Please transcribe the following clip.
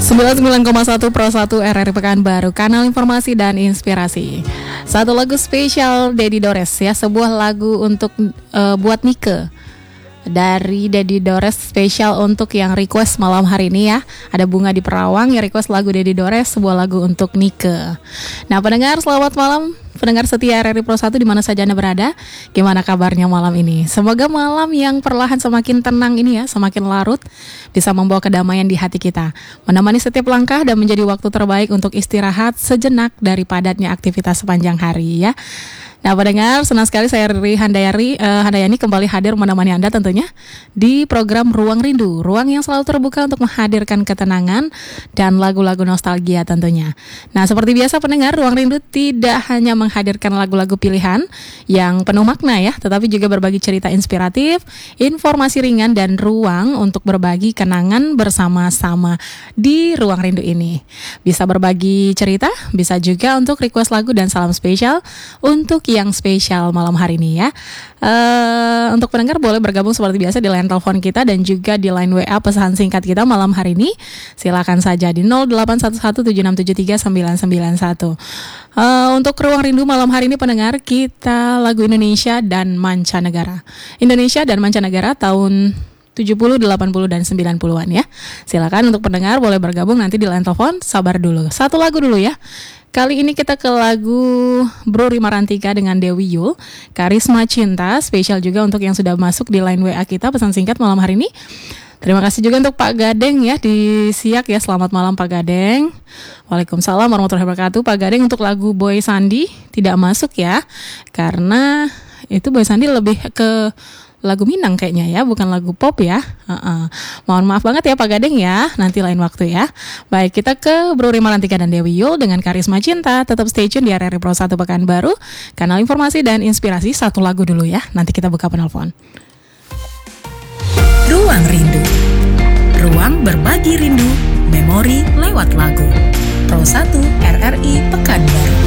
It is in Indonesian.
99,1 Pro 1 RRI Pekanbaru, kanal informasi dan inspirasi. Satu lagu spesial Dedi Dores ya, sebuah lagu untuk buat Nike. Dari Dedi Dores spesial untuk yang request malam hari ini ya. Ada Bunga di Perawang yang request lagu Dedi Dores, sebuah lagu untuk Nike. Nah pendengar, selamat malam. Pendengar setia RRI Pro 1 di mana saja Anda berada. Gimana kabarnya malam ini? Semoga malam yang perlahan semakin tenang ini ya, semakin larut, bisa membawa kedamaian di hati kita, menemani setiap langkah dan menjadi waktu terbaik untuk istirahat sejenak dari padatnya aktivitas sepanjang hari ya. Nah pendengar, senang sekali saya Riri Handayani kembali hadir menemani Anda tentunya di program Ruang Rindu, ruang yang selalu terbuka untuk menghadirkan ketenangan dan lagu-lagu nostalgia tentunya. Nah seperti biasa pendengar, Ruang Rindu tidak hanya menghadirkan lagu-lagu pilihan yang penuh makna ya, tetapi juga berbagi cerita inspiratif, informasi ringan dan ruang untuk berbagi kenangan bersama-sama di Ruang Rindu ini. Bisa berbagi cerita, bisa juga untuk request lagu dan salam spesial untuk yang spesial malam hari ini ya. Untuk pendengar boleh bergabung seperti biasa di line telepon kita dan juga di line WA pesan singkat kita malam hari ini. Silakan saja di 081176739991. Untuk Ruang Rindu malam hari ini pendengar, kita lagu Indonesia dan mancanegara. Indonesia dan mancanegara tahun 70, 80 dan 90-an ya. Silakan untuk pendengar boleh bergabung nanti di line telepon. Sabar dulu. Satu lagu dulu ya. Kali ini kita ke lagu Bro Rima Rantika dengan Dewi Yul, Karisma Cinta, spesial juga untuk yang sudah masuk di line WA kita pesan singkat malam hari ini. Terima kasih juga untuk Pak Gadeng ya di Siak ya. Selamat malam Pak Gadeng. Waalaikumsalam warahmatullahi wabarakatuh. Pak Gadeng untuk lagu Boy Sandi tidak masuk ya, karena itu Boy Sandi lebih ke lagu Minang kayaknya ya, bukan lagu pop ya. Mohon maaf banget ya Pak Gadeng ya, nanti lain waktu ya. Baik, kita ke Bro Rima Rantika dan Dewi Yul dengan Karisma Cinta. Tetap stay tune di RRI Pro 1 Pekanbaru, kanal informasi dan inspirasi. Satu lagu dulu ya, nanti kita buka penelpon. Ruang Rindu, ruang berbagi rindu, memori lewat lagu. Pro 1 RRI Pekanbaru.